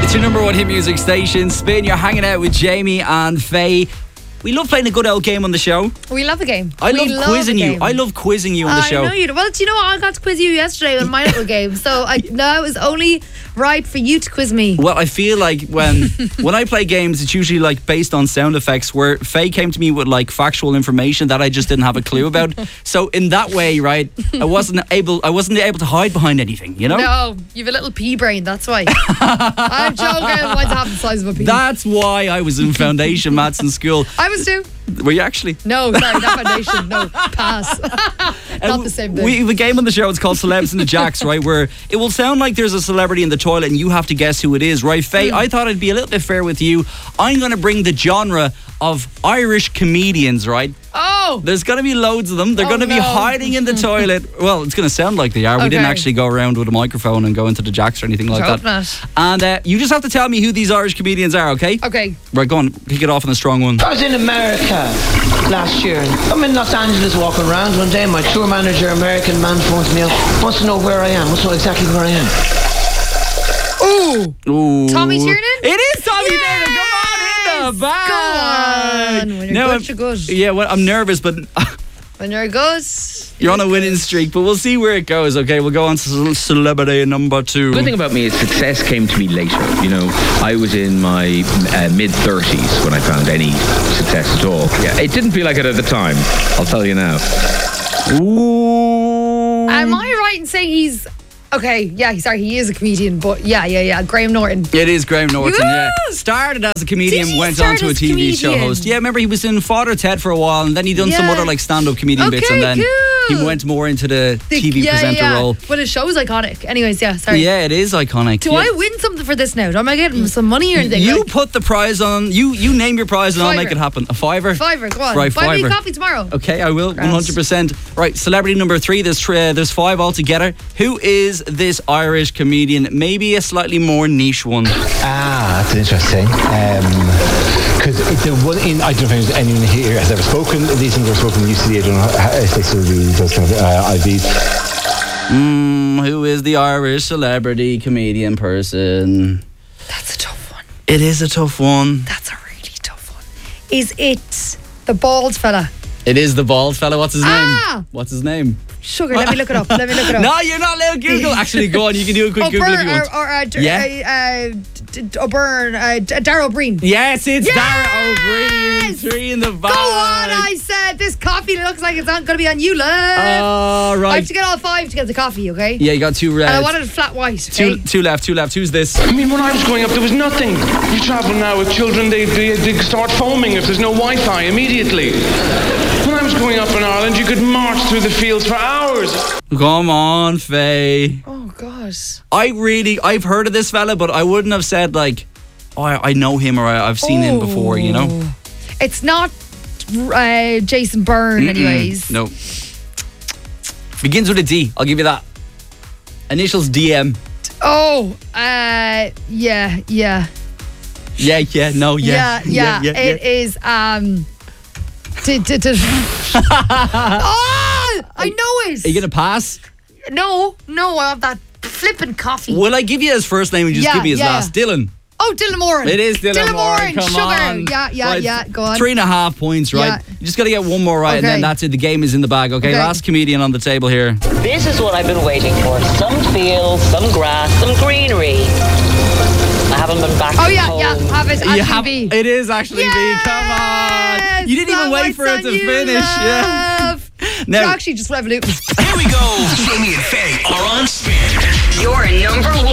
It's your number one hit music station. Spin, you're hanging out with Jamie and Faye. We love playing a good old game on the show. We love a game. I love quizzing you. I love quizzing you on the show. I know you do. Well, do you know what? I got to quiz you yesterday on my little game. So now it's only right for you to quiz me. Well, I feel like when I play games, it's usually like based on sound effects, where Faye came to me with like factual information that I just didn't have a clue about. So in that way, right, I wasn't able to hide behind anything, you know? No, you have a little pea brain, that's why. I'm joking. Mine's half the size of a pea. That's why I was in foundation maths in school. I was too. Were you actually? No, sorry, not foundation. No, pass. Not the same thing. We have a game on the show. It's called Celebs in the Jacks, right? Where it will sound like there's a celebrity in the toilet and you have to guess who it is, right? Faye, I thought it'd be a little bit fair with you. I'm going to bring the genre of Irish comedians, right? Oh! There's going to be loads of them. They're going to be hiding in the toilet. Well, it's going to sound like they are. We didn't actually go around with a microphone and go into the jacks or anything like that. Not. And you just have to tell me who these Irish comedians are, okay? Okay. Right, go on. Kick it off on a strong one. I was in America last year. I'm in Los Angeles walking around one day. My tour manager, American man, phones me up. Wants to know where I am. Wants to know exactly where I am. Ooh. Tommy Tiernan? It is Tommy Tiernan. Come on in the bag. Go on. When you're good, you're good. Yeah, well, I'm nervous, but when you're good, you're on a winning streak. But we'll see where it goes. Okay, we'll go on to celebrity number 2. The good thing about me is success came to me later. You know, I was in my mid-30s when I found any success at all. Yeah, it didn't feel like it at the time. I'll tell you now. Ooh. Am I right in saying he's... Okay, yeah, sorry, he is a comedian, but yeah, Graham Norton. It is Graham Norton, Woo! yeah. Started as a comedian, Did he went start on to a as TV show comedian? host. Yeah, remember he was in Father Ted for a while, and then he done some Yeah. other like stand-up comedian bits, and then cool. he went more into the TV presenter role. But his show's iconic. Anyways, yeah, sorry. Yeah, it is iconic. Do I win something for this now? Am I getting some money or anything? You Like, put the prize on. You name your prize and I'll make Fiver. it happen. A fiver. Fiver, go on. Right, Buy me a fiver. coffee tomorrow. Okay, I will. Grand. 100%. Right, celebrity number 3. There's 5 altogether. Who is this Irish comedian? Maybe a slightly more niche one. That's interesting. Because the one in, I don't know if anyone here has ever spoken. These things are spoken in UCD. I don't know if they still do those kind of IVs. Who is the Irish celebrity comedian person? That's a tough one. It is a tough one. That's a really tough one. Is it the bald fella? It is the bald fella. What's his Ah! name? What's his name? Sugar, let me look it up. No, you're not allowed to Google. Actually, go on. You can do a quick Google if you want. Darryl O'Brien. Yes, it's Yes! Darryl O'Brien. 3 in the bag. Go on, I said. This coffee looks like it's not going to be on you, love. All I right. have to get all 5 to get the coffee, okay? Yeah, you got 2 red. And I wanted it flat white, okay? Two left. Who's this? I mean, when I was growing up, there was nothing. You travel now with children, they start foaming if there's no Wi-Fi immediately. When I was growing up in Ireland, you could march through the fields for hours. Come on, Faye. Oh, gosh. I've heard of this fella, but I wouldn't have said like, oh, I know him or I've seen him before, you know? It's not Jason Byrne, anyways. No. Begins with a D. I'll give you that. Initials DM. Oh, yeah. Yeah. It is, oh, I know it. Are you going to pass? No, I have that flipping coffee. Will I give you his first name and just give me his last? Dylan. Oh, Dylan Moran. It is Dylan Moran. Come Sugar. on. Yeah. Go on. 3.5 points, right? Yeah. You just got to get one more right, and then that's it. The game is in the bag. Okay, last comedian on the table here. This is what I've been waiting for. Some fields, some grass, some greenery. I haven't been back home. Have it actually be. It is actually B. Come on. You didn't even wait for it to finish. Yeah. Now, actually just revolution. Here we go. Jamie and Faye are on Spin. Your number 1